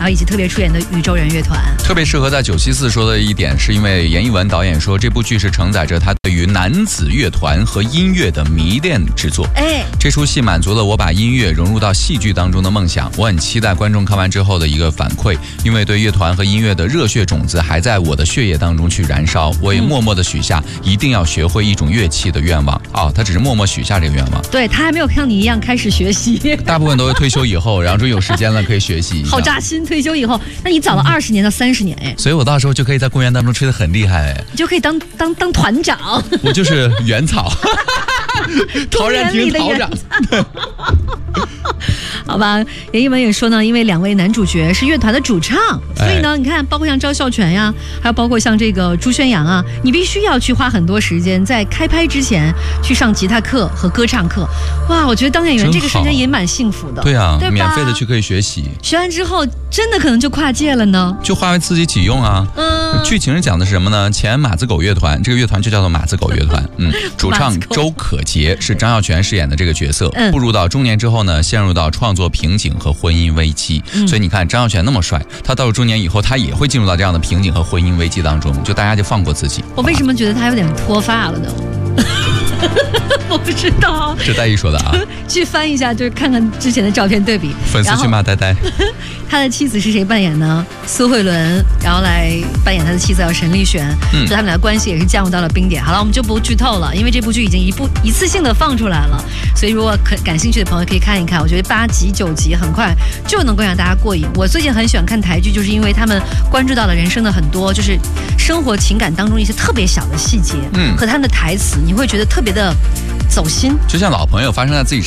后以及特别出演的宇宙人乐团。 特别适合在974说的一点，是因为严艺文导演说这部剧是承载着他对于男子乐团和音乐的迷恋之作。这出戏满足了我把音乐融入到戏剧当中的梦想。我很期待观众看完之后的一个反馈，因为对乐团和音乐的热血种子还在我的血液当中去燃烧。我也默默的许下一定要学会一种乐器的愿望。他只是默默许下这个愿望。 对，他还没有像你一样开始学习， 大部分都是退休以后，然后终于有时间了可以学习一下。 好扎心，退休以后，那你早了20年到30年所以我到时候就可以在公园当中吹得很厉害你就可以当团长。 我就是原草。陶然亭陶长。 好吧，严艺文也说呢，因为2位男主角是乐团的主唱，所以呢，你看，包括像赵孝全呀，还有包括像这个朱宣阳啊，你必须要去花很多时间在开拍之前去上吉他课和歌唱课。哇，我觉得当演员这个瞬间也蛮幸福的。 对啊，免费的去可以学习， 学完之后真的可能就跨界了呢， 就化为自己己用啊。剧情是讲的是什么呢？前马子狗乐团，这个乐团就叫做马子狗乐团。主唱周可杰是张孝全饰演的这个角色。步入到中年之后呢，陷入到创作瓶颈和婚姻危机。所以你看张孝全那么帅，他到了中年以后，他也会进入到这样的瓶颈和婚姻危机当中，就大家就放过自己。 我为什么觉得他有点脱发了呢？我不知道， 是戴毅说的啊。 去翻一下，就是看看之前的照片对比。 粉丝去骂呆呆。 他的妻子是谁扮演呢？苏慧伦，然后来扮演他的妻子叫沈丽璇。所以他们俩的关系也是降入到了冰点。好了，我们就不剧透了，因为这部剧已经一次性的放出来了，所以如果感兴趣的朋友可以看一看。我觉得8集9集很快就能够让大家过瘾。我最近很喜欢看台剧，就是因为他们关注到了人生的很多，就是生活情感当中一些特别小的细节，和他们的台词，你会觉得特别的走心， 就像老朋友发生在自己